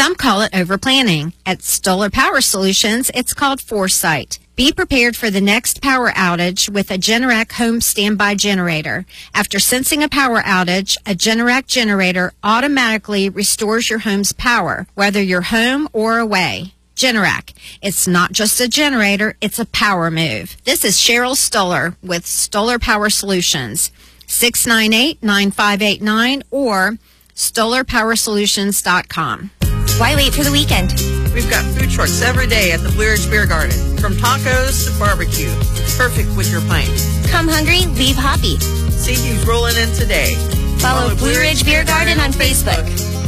Some call it overplanning. At Stoller Power Solutions, it's called foresight. Be prepared for the next power outage with a Generac home standby generator. After sensing a power outage, a Generac generator automatically restores your home's power, whether you're home or away. Generac. It's not just a generator, it's a power move. This is Cheryl Stoller with Stoller Power Solutions. 698-9589 or StollerPowerSolutions.com. Why wait for the weekend? We've got food trucks every day at the Blue Ridge Beer Garden. From tacos to barbecue. Perfect with your pint. Come hungry, leave happy. See who's rolling in today. Follow Blue Ridge Beer Garden on Facebook.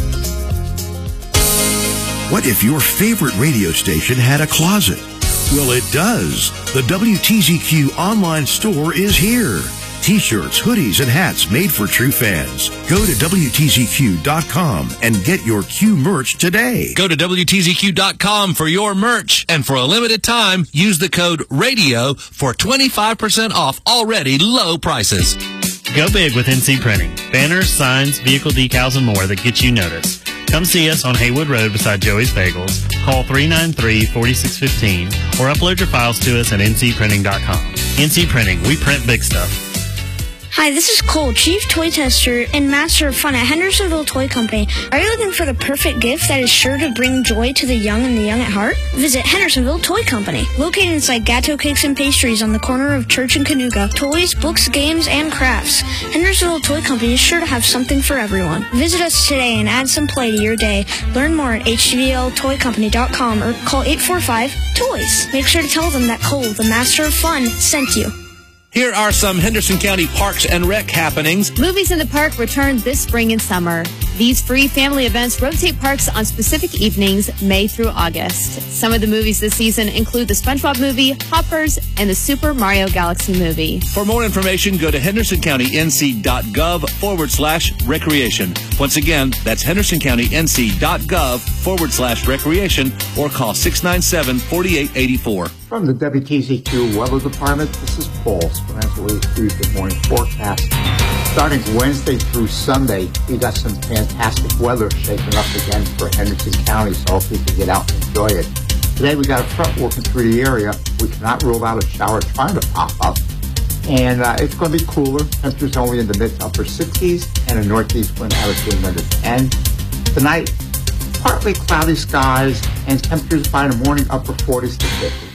What if your favorite radio station had a closet? Well, it does. The WTZQ online store is here. T-shirts, hoodies, and hats made for true fans. Go to WTZQ.com and get your Q merch today. Go to WTZQ.com for your merch, and for a limited time, use the code RADIO for 25% off already low prices. Go big with NC Printing. Banners, signs, vehicle decals, and more that get you noticed. Come see us on Haywood Road beside Joey's Bagels. Call 393-4615 or upload your files to us at ncprinting.com. NC Printing, we print big stuff. Hi, this is Cole, Chief Toy Tester and Master of Fun at Hendersonville Toy Company. Are you looking for the perfect gift that is sure to bring joy to the young and the young at heart? Visit Hendersonville Toy Company. Located inside Gatto Cakes and Pastries on the corner of Church and Canuga. Toys, books, games, and crafts. Hendersonville Toy Company is sure to have something for everyone. Visit us today and add some play to your day. Learn more at hvltoycompany.com or call 845-TOYS. Make sure to tell them that Cole, the Master of Fun, sent you. Here are some Henderson County Parks and Rec happenings. Movies in the Park return this spring and summer. These free family events rotate parks on specific evenings, May through August. Some of the movies this season include the SpongeBob movie, Hoppers, and the Super Mario Galaxy movie. For more information, go to hendersoncounty.nc.gov/recreation. Once again, that's hendersoncounty.nc.gov/recreation or call 697-4884. From the WTZQ Weather Department, this is Paul Speranza Tuesday morning forecast. Starting Wednesday through Sunday, we got some fantastic weather shaping up again for Henderson County, so hopefully you can get out and enjoy it. Today we got a front working through the area. We cannot rule out a shower trying to pop up. And it's going to be cooler. Temperatures only in the mid to upper 60s and a northeast wind averaging under 10. Tonight, partly cloudy skies and temperatures by the morning upper 40s to 50s.